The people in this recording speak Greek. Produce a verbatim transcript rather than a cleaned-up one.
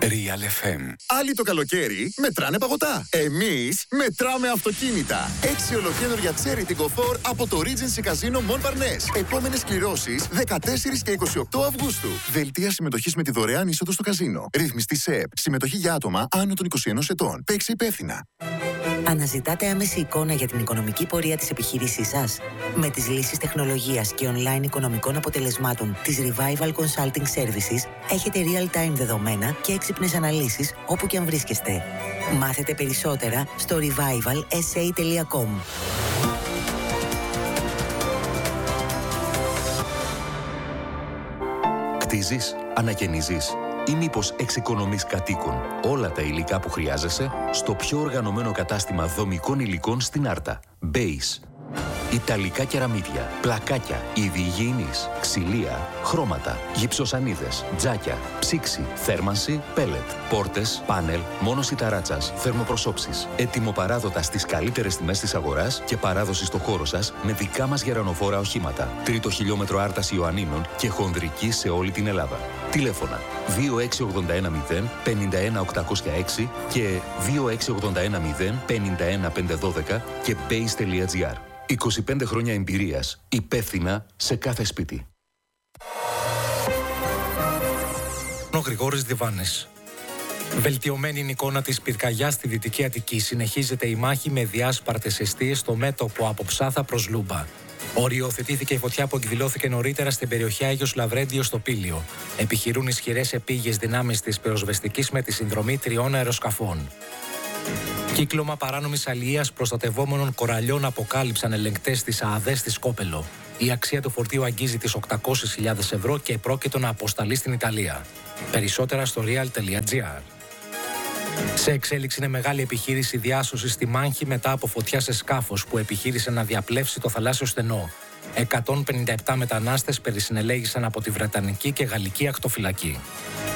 Real εφ εμ. Άλλοι το καλοκαίρι μετράνε παγωτά. Εμείς μετράμε αυτοκίνητα. Έξι ολοκαίνουργια Cherry Tiggo φορ από το Regency Casino Montparnasse. Επόμενες κληρώσεις δεκατέσσερις και είκοσι οκτώ Αυγούστου. Δελτία συμμετοχής με τη δωρεάν είσοδο στο καζίνο. Ρύθμιστη ΣΕΠ. Συμμετοχή για άτομα άνω των είκοσι ενός ετών. Παίξε υπεύθυνα. Αναζητάτε άμεση εικόνα για την οικονομική πορεία της επιχείρησής σας? Με τις λύσεις τεχνολογίας και online οικονομικών αποτελεσμάτων της Revival Consulting Services έχετε real-time δεδομένα και έξυπνες αναλύσεις όπου και αν βρίσκεστε. Μάθετε περισσότερα στο revival s a τελεία com. Κτίζεις, ανακαινίζεις ή μήπως εξοικονομείς κατοίκων όλα τα υλικά που χρειάζεσαι στο πιο οργανωμένο κατάστημα δομικών υλικών στην Άρτα. Base. Ιταλικά κεραμίδια, πλακάκια, είδη υγιεινής, ξυλία, χρώματα, γυψοσανίδες, τζάκια, ψήξη, θέρμανση, πέλετ, πόρτες, πάνελ, μόνωση ταράτσας, θερμοπροσώψεις. Ετοιμοπαράδοτα στις καλύτερες τιμές της αγοράς και παράδοση στο χώρο σας με δικά μας γερανοφόρα οχήματα. Τρίτο χιλιόμετρο Άρτας Ιωαννίνων και χονδρική σε όλη την Ελλάδα. Τηλέφωνα δύο έξι ογδόντα ένα μηδέν πενήντα ένα οκτακόσια έξι και δύο έξι ογδόντα ένα μηδέν πενήντα ένα πεντακόσια δώδεκα και base τελεία gr. είκοσι πέντε χρόνια εμπειρίας, υπεύθυνα σε κάθε σπίτι. Ο Γρηγόρης Διβάνης. Βελτιωμένη είναι η εικόνα της πυρκαγιάς στη Δυτική Αττική. Συνεχίζεται η μάχη με διάσπαρτες εστίες στο μέτωπο από Ψάθα προς Λούμπα. Οριοθετήθηκε η φωτιά που εκδηλώθηκε νωρίτερα στην περιοχή Άγιος Λαβρέντιος στο Πήλιο. Επιχειρούν ισχυρές επίγειες δυνάμεις της πυροσβεστικής με τη συνδρομή τριών αεροσκαφών. Κύκλωμα παράνομης αλληλείας προστατευόμενων κοραλιών αποκάλυψαν ελεγκτές της ΑΑΔΕ στη Σκόπελο. Η αξία του φορτίου αγγίζει τις οκτακόσιες χιλιάδες ευρώ και πρόκειτο να αποσταλεί στην Ιταλία. Περισσότερα στο real τελεία gr. Σε εξέλιξη είναι μεγάλη επιχείρηση διάσωσης στη Μάνχη μετά από φωτιά σε σκάφος που επιχείρησε να διαπλέψει το θαλάσσιο στενό. εκατόν πενήντα επτά μετανάστες περισυνελέγησαν από τη Βρετανική και Γαλλική ακτοφυλακή.